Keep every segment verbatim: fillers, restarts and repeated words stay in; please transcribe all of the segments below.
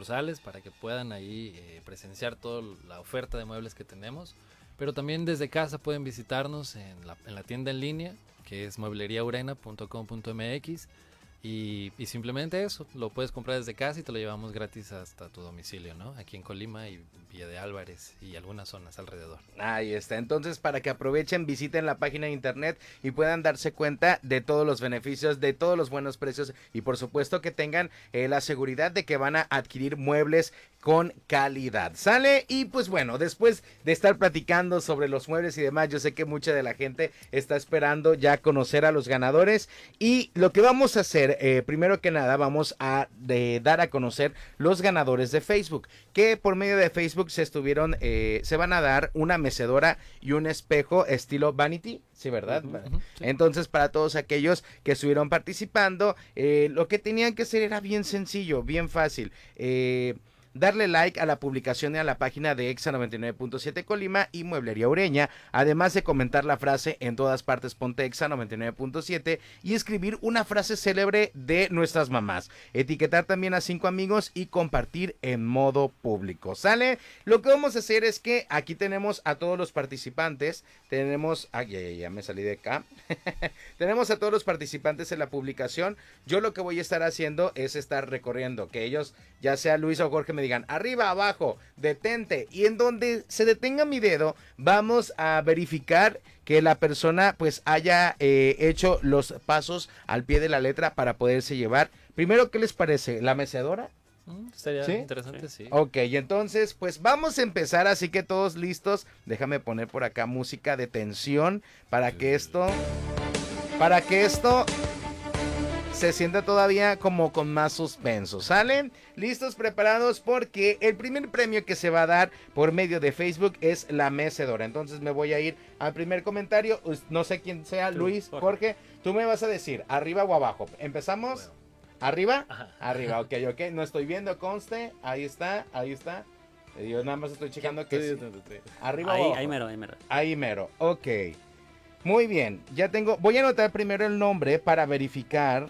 sucursales para que puedan ahí eh, presenciar toda la oferta de muebles que tenemos. Pero también desde casa pueden visitarnos en la, en la tienda en línea, que es muebleriaurena punto com punto m x. Y, y simplemente eso, lo puedes comprar desde casa y te lo llevamos gratis hasta tu domicilio, ¿no? Aquí en Colima y Villa de Álvarez y algunas zonas alrededor. Ahí está, entonces para que aprovechen, visiten la página de internet y puedan darse cuenta de todos los beneficios, de todos los buenos precios y por supuesto que tengan eh, la seguridad de que van a adquirir muebles con calidad, ¿sale? Y pues bueno, después de estar platicando sobre los muebles y demás, yo sé que mucha de la gente está esperando ya conocer a los ganadores y lo que vamos a hacer, eh, primero que nada, vamos a de, dar a conocer los ganadores de Facebook, que por medio de Facebook se estuvieron, eh, se van a dar una mecedora y un espejo estilo Vanity. Sí, ¿verdad? Uh -huh, uh -huh, sí. Entonces, para todos aquellos que estuvieron participando, eh, lo que tenían que hacer era bien sencillo, bien fácil. Eh... Darle like a la publicación y a la página de Exa noventa y nueve punto siete Colima y Mueblería Ureña, además de comentar la frase en todas partes ponte Exa noventa y nueve punto siete y escribir una frase célebre de nuestras mamás. Etiquetar también a cinco amigos y compartir en modo público, ¿sale? Lo que vamos a hacer es que aquí tenemos a todos los participantes, tenemos, ay, ya, ya, ya me salí de acá, tenemos a todos los participantes en la publicación. Yo lo que voy a estar haciendo es estar recorriendo, que ellos, ya sea Luis o Jorge, me digan arriba, abajo, detente, y en donde se detenga mi dedo vamos a verificar que la persona pues haya eh, hecho los pasos al pie de la letra para poderse llevar. Primero, ¿qué les parece? ¿La mecedora? Mm, sería ¿Sí? interesante, sí. Ok, entonces pues vamos a empezar, así que todos listos. Déjame poner por acá música de tensión para que esto, para que esto se siente todavía como con más suspenso, ¿salen? Listos, preparados, porque el primer premio que se va a dar por medio de Facebook es la mecedora. Entonces me voy a ir al primer comentario, no sé quién sea, tú, Luis, Jorge. Jorge, tú me vas a decir, ¿arriba o abajo? ¿Empezamos? Bueno. ¿Arriba? Ajá. Arriba, ok, ok, no estoy viendo, conste, ahí está, ahí está. Yo nada más estoy checando que sí. ¿Arriba ahí, o abajo? Ahí mero, ahí mero. Ahí mero, ok. Muy bien, ya tengo, voy a anotar primero el nombre para verificar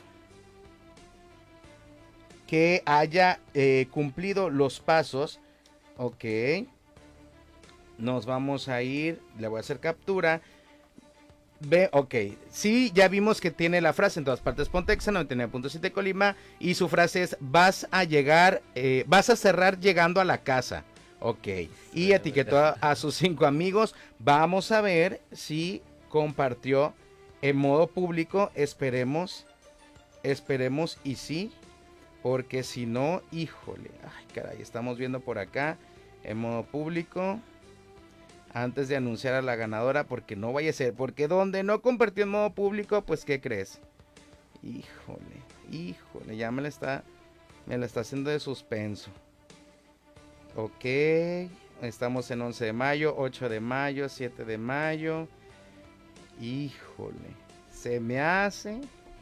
que haya eh, cumplido los pasos. Ok, nos vamos a ir, le voy a hacer captura. Ve, ok, sí, ya vimos que tiene la frase en todas partes ponte Exa noventa y nueve punto siete Colima y su frase es vas a llegar, eh, vas a cerrar llegando a la casa. Ok, y etiquetó a, a sus cinco amigos. Vamos a ver si compartió en modo público, esperemos, esperemos y sí. Porque si no, híjole, ay caray, estamos viendo por acá en modo público. Antes de anunciar a la ganadora, porque no vaya a ser, porque donde no compartió en modo público, pues ¿qué crees? Híjole, híjole, ya me la está, me la está haciendo de suspenso. Ok, estamos en once de mayo, ocho de mayo, siete de mayo. Híjole, se me hace...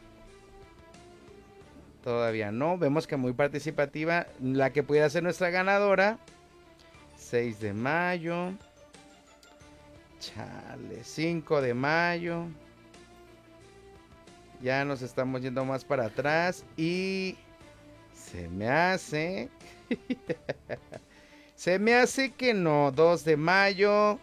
Todavía no, vemos que muy participativa, la que pudiera ser nuestra ganadora. seis de mayo. Chale, cinco de mayo. Ya nos estamos yendo más para atrás y se me hace... se me hace que no, dos de mayo.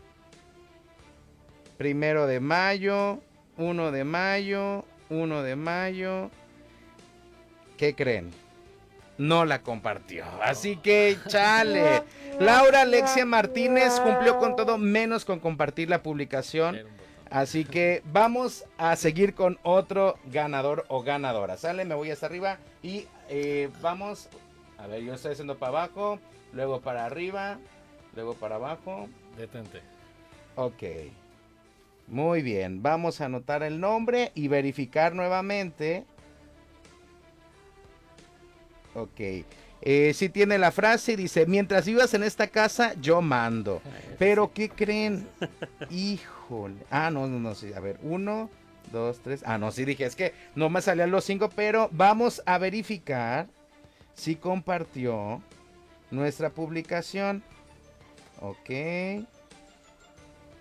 Primero de mayo, uno de mayo, uno de mayo. ¿Qué creen? No la compartió. Así que, chale. Laura Alexia Martínez cumplió con todo menos con compartir la publicación. Así que vamos a seguir con otro ganador o ganadora. Sale, me voy hasta arriba y eh, vamos. A ver, yo estoy haciendo para abajo, luego para arriba, luego para abajo. Detente. Ok. Muy bien, vamos a anotar el nombre y verificar nuevamente. Ok, eh, sí tiene la frase y dice, mientras vivas en esta casa, yo mando. Pero, ¿qué creen? Híjole. Ah, no, no, no, sí, a ver, uno, dos, tres. Ah, no, sí dije, es que no me salían los cinco, pero vamos a verificar si compartió nuestra publicación. Ok.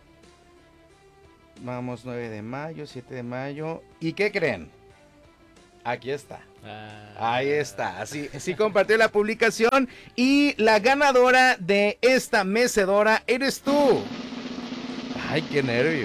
Vamos, nueve de mayo, siete de mayo. ¿Y qué creen? Aquí está. Ah. Ahí está, sí, sí compartió la publicación y la ganadora de esta mecedora eres tú. Ay, qué nervio.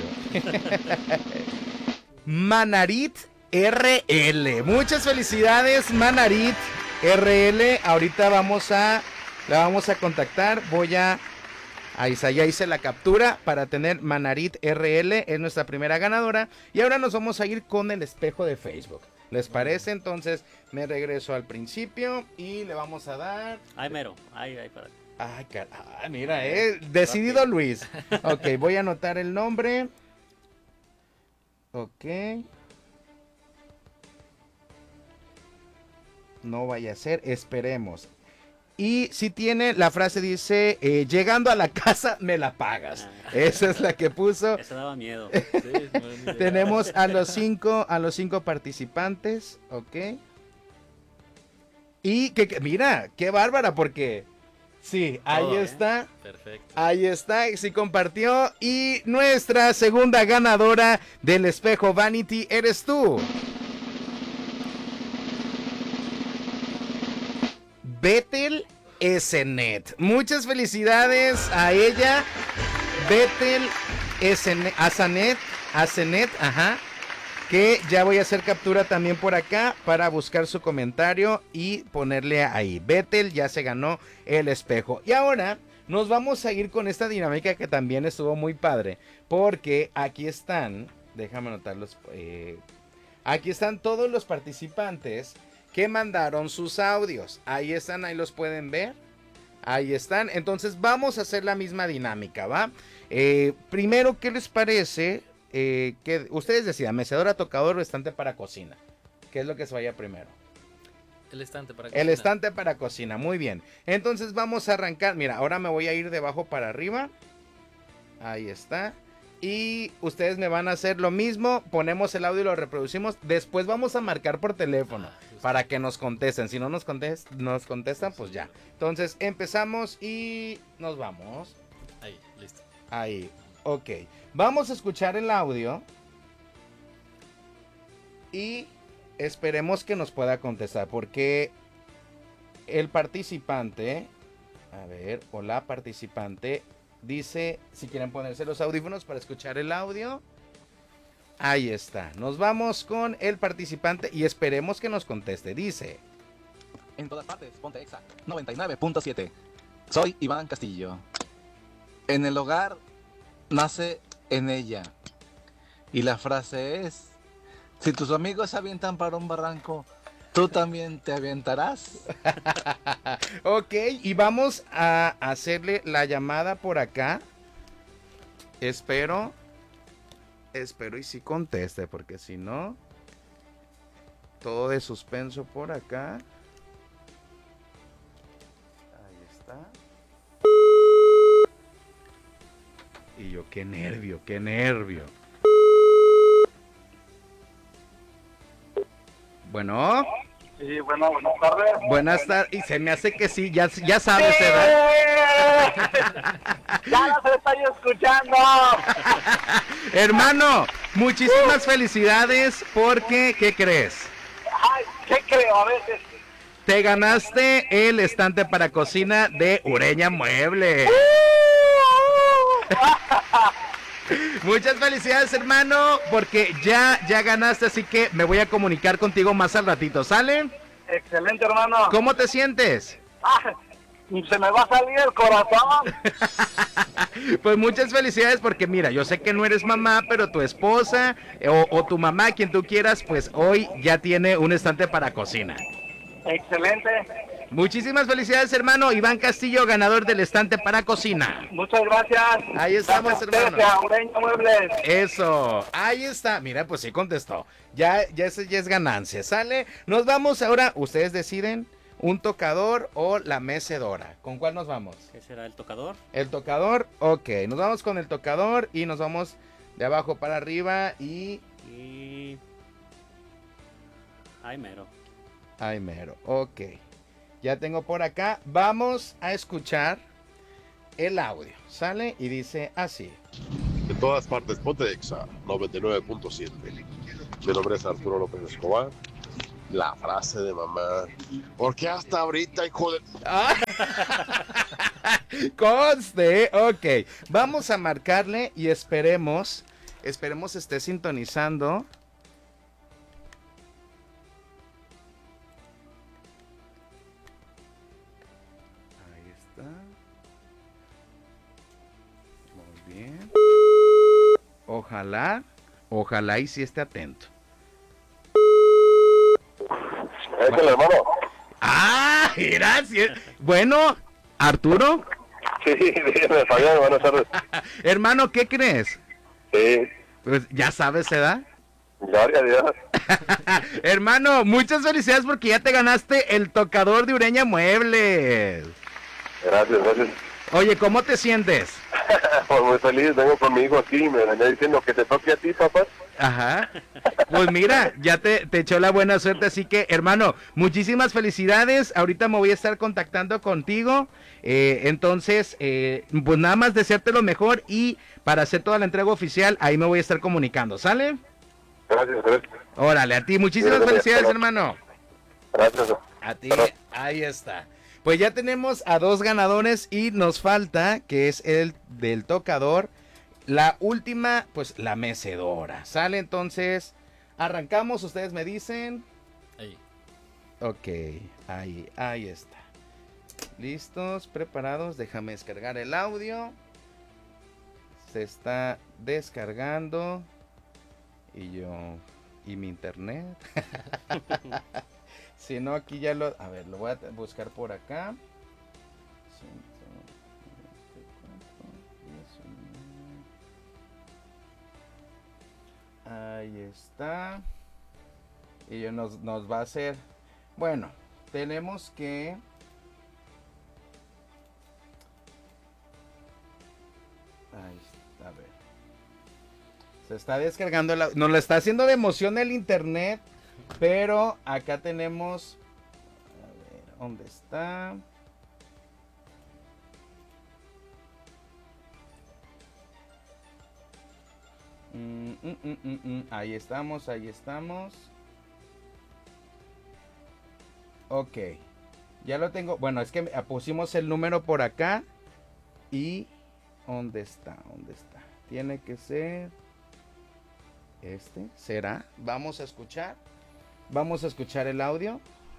Manarit R L. Muchas felicidades, Manarit R L. Ahorita vamos a, la vamos a contactar. Voy a, ahí está, ya hice la captura para tener Manarit R L. Es nuestra primera ganadora. Y ahora nos vamos a ir con el espejo de Facebook. ¿Les parece? Entonces me regreso al principio y le vamos a dar... Ay, mero. Ay, ay, para. Ay, car... ah, mira, eh. Decidido Luis. Ok, voy a anotar el nombre. Ok. No vaya a ser, esperemos. Y si tiene, la frase dice, eh, llegando a la casa me la pagas. Ah. Esa es la que puso. Eso daba miedo. Sí, Tenemos a los cinco, a los cinco participantes, ok. Y que, que mira, qué bárbara, porque sí, ahí Todo, está. ¿eh? Perfecto. Ahí está, sí compartió. Y nuestra segunda ganadora del espejo Vanity eres tú. Bethel Esenet. Muchas felicidades a ella. Bethel Esenet, Azanet, Azenet, ajá. Que ya voy a hacer captura también por acá para buscar su comentario y ponerle ahí. Bethel ya se ganó el espejo. Y ahora nos vamos a ir con esta dinámica que también estuvo muy padre. Porque aquí están, déjame anotarlos. Eh, aquí están todos los participantes que mandaron sus audios. Ahí están, ahí los pueden ver. Ahí están. Entonces vamos a hacer la misma dinámica, ¿va? Eh, primero, ¿qué les parece? Eh, que ustedes decidan, mecedora, tocador o estante para cocina. ¿Qué es lo que se vaya primero? El estante para cocina. El estante para cocina, muy bien. Entonces vamos a arrancar. Mira, ahora me voy a ir de abajo para arriba. Ahí está. Y ustedes me van a hacer lo mismo. Ponemos el audio y lo reproducimos. Después vamos a marcar por teléfono ah, para que nos contesten. Si no nos, contest nos contestan, pues ya. Entonces empezamos y nos vamos. Ahí, listo. Ahí, ok. Vamos a escuchar el audio. Y esperemos que nos pueda contestar. Porque el participante... A ver, o la participante... Dice, si quieren ponerse los audífonos para escuchar el audio. Ahí está. Nos vamos con el participante y esperemos que nos conteste. Dice. En todas partes, ponte Exa noventa y nueve punto siete. Soy Iván Castillo. En el hogar nace en ella. Y la frase es, si tus amigos se avientan para un barranco, ¿tú también te avientarás? Ok, y vamos a hacerle la llamada por acá. Espero. Espero y si conteste, porque si no... Todo de suspenso por acá. Ahí está. Y yo, qué nervio, qué nervio. Bueno... Sí, bueno, buenas tardes. Buenas tardes, y se me hace que sí, ya, ya sabes, ¿verdad? ¡Ya los estoy escuchando! Hermano, muchísimas felicidades porque, ¿qué crees? Ay, ¿qué creo? A veces. Te ganaste el estante para cocina de Ureña Mueble. Muchas felicidades, hermano, porque ya, ya ganaste, así que me voy a comunicar contigo más al ratito, ¿sale? Excelente, hermano. ¿Cómo te sientes? Ah, se me va a salir el corazón. Pues muchas felicidades porque mira, yo sé que no eres mamá, pero tu esposa o, o tu mamá, quien tú quieras, pues hoy ya tiene un estante para cocina. Excelente. Muchísimas felicidades, hermano. Iván Castillo, ganador del estante para cocina. Muchas gracias. Ahí estamos, gracias, hermano. Ureña Muebles. Eso, ahí está. Mira, pues sí contestó. Ya, ya, es, ya es ganancia. Sale. Nos vamos ahora. Ustedes deciden un tocador o la mecedora. ¿Con cuál nos vamos? ¿Qué será el tocador? El tocador, ok. Nos vamos con el tocador y nos vamos de abajo para arriba y... Y... Ay, mero. Ay, mero, ok. Ya tengo por acá. Vamos a escuchar el audio. Sale y dice así. En todas partes, ponte Exa noventa y nueve punto siete. Mi nombre es Arturo López Escobar La frase de mamá. ¿Por qué hasta ahorita, hijo de...? Ah. Conste, ok. Vamos a marcarle y esperemos, esperemos esté sintonizando. Ahí está. Muy bien. Ojalá, ojalá y sí esté atento. Es el hermano. Ah, gracias. Bueno, Arturo. Sí, dime, Fabián, buenas tardes. Hermano, ¿qué crees? Sí, Pues ya sabes, ¿verdad? gracias a Dios. Hermano, muchas felicidades porque ya te ganaste el tocador de Ureña Muebles. Gracias, gracias. Oye, ¿cómo te sientes? Pues muy feliz, vengo con mi hijo aquí y me venía diciendo que te toque a ti, papá. Ajá. Pues mira, ya te, te echó la buena suerte, así que, hermano, muchísimas felicidades. Ahorita me voy a estar contactando contigo. Eh, entonces, eh, pues nada más desearte lo mejor y para hacer toda la entrega oficial, ahí me voy a estar comunicando, ¿sale? Gracias, gracias. Órale, a ti, muchísimas Gracias, felicidades, hermano. hermano. Gracias. A ti, ahí está. Pues ya tenemos a dos ganadores y nos falta, que es el del tocador, la última, pues la mecedora. ¿Sale? Entonces, arrancamos, ustedes me dicen. Ahí. Ok, ahí, ahí está. ¿Listos? ¿Preparados? Déjame descargar el audio. Se está descargando. Y yo... ¿Y mi internet? Si no, aquí ya lo... A ver, lo voy a buscar por acá. Ahí está. Y yo nos, nos va a hacer... Bueno, tenemos que... Ahí está, a ver. Se está descargando, la... nos lo está haciendo de emoción el internet. Pero acá tenemos... A ver, ¿dónde está? Mm, mm, mm, mm, mm. Ahí estamos, ahí estamos. Ok. Ya lo tengo. Bueno, es que pusimos el número por acá. Y... ¿Dónde está? ¿Dónde está? Tiene que ser... Este, ¿será? Vamos a escuchar. Vamos a escuchar el audio.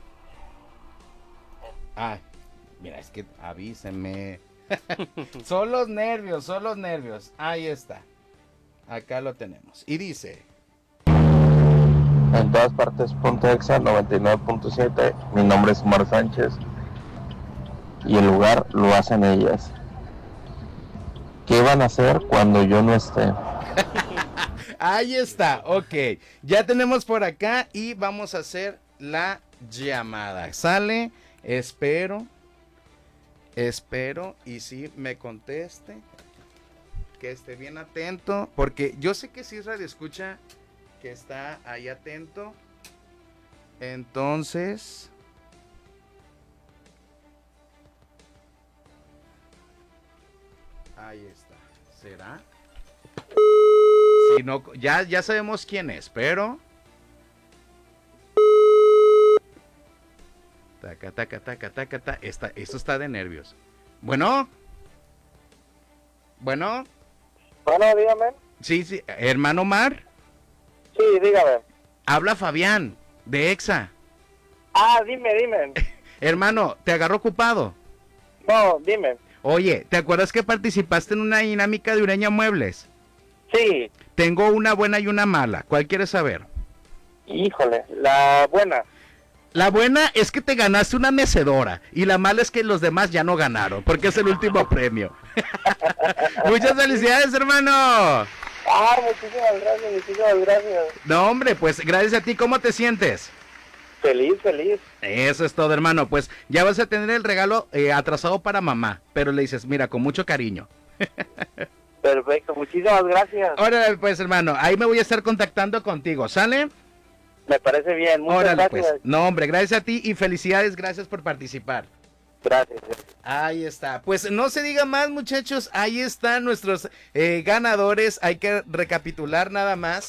Ah, mira, es que avísenme. Son los nervios, son los nervios. Ahí está. Acá lo tenemos. Y dice... En todas partes, Ponte Exa noventa y nueve punto siete. Mi nombre es Omar Sánchez. Y el lugar lo hacen ellas. ¿Qué van a hacer cuando yo no esté? Ahí está, ok. Ya tenemos por acá y vamos a hacer la llamada. ¿Sale? Espero. Espero y si me conteste. Que esté bien atento. Porque yo sé que si es radio escucha que está ahí atento. Entonces... Ahí está. ¿Será? Si no, ya, ya sabemos quién es, pero... Taca, taca, taca, taca, taca. Está, esto está de nervios. Bueno. Bueno. Bueno, dígame. Sí, sí. Hermano Mar. Sí, dígame. Habla Fabián, de Exa. Ah, dime, dime. Hermano, ¿te agarró ocupado? No, dime. Oye, ¿te acuerdas que participaste en una dinámica de Ureña Muebles? Sí. Tengo una buena y una mala. ¿Cuál quieres saber? Híjole, la buena. La buena es que te ganaste una mecedora y la mala es que los demás ya no ganaron porque es el último premio. Muchas felicidades, hermano. Ah, muchísimas gracias, muchísimas gracias. No, hombre, pues gracias a ti. ¿Cómo te sientes? Feliz, feliz. Eso es todo, hermano. Pues ya vas a tener el regalo eh, atrasado para mamá, pero le dices, mira, con mucho cariño. Perfecto, muchísimas gracias. Órale, pues, hermano, ahí me voy a estar contactando contigo, ¿sale? Me parece bien, muchas Órale, gracias. pues. No, hombre, gracias a ti y felicidades, gracias por participar. Gracias. Ahí está. Pues no se diga más, muchachos. Ahí están nuestros eh, ganadores. Hay que recapitular nada más.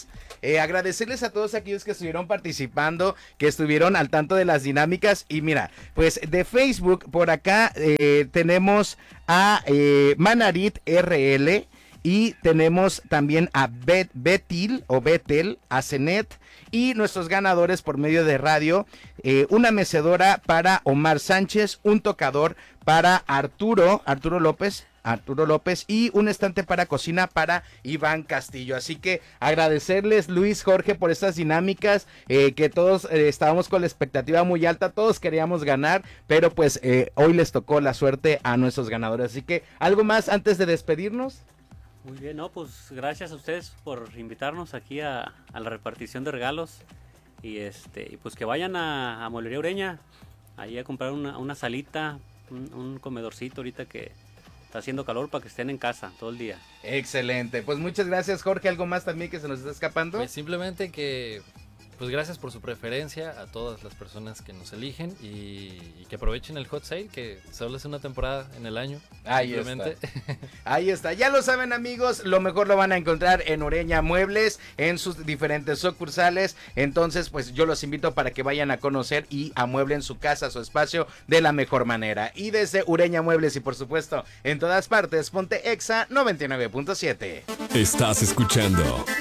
eh, agradecerles a todos aquellos que estuvieron participando, que estuvieron al tanto de las dinámicas. Y mira, pues de Facebook por acá eh, tenemos a eh, Manarit R L y tenemos también a Bet, Betil o Betel, a Cenet, y nuestros ganadores por medio de radio, eh, una mecedora para Omar Sánchez, un tocador para Arturo, Arturo López, Arturo López y un estante para cocina para Iván Castillo. Así que agradecerles, Luis, Jorge, por estas dinámicas, eh, que todos eh, estábamos con la expectativa muy alta, todos queríamos ganar, pero pues eh, hoy les tocó la suerte a nuestros ganadores. Así que, ¿algo más antes de despedirnos? Muy bien, no, pues gracias a ustedes por invitarnos aquí a, a la repartición de regalos. Y este, y pues que vayan a, a Mueblería Ureña, ahí a comprar una, una salita, un, un comedorcito ahorita que está haciendo calor para que estén en casa todo el día. Excelente, pues muchas gracias, Jorge. ¿Algo más también que se nos está escapando? Pues simplemente que, pues gracias por su preferencia a todas las personas que nos eligen y, y que aprovechen el hot sale, que solo es una temporada en el año. Ahí simplemente. está. Ahí está, ya lo saben, amigos, lo mejor lo van a encontrar en Ureña Muebles, en sus diferentes sucursales. Entonces, pues yo los invito para que vayan a conocer y amueblen su casa, su espacio de la mejor manera. Y desde Ureña Muebles y por supuesto en todas partes, ponte Exa noventa y nueve punto siete. Estás escuchando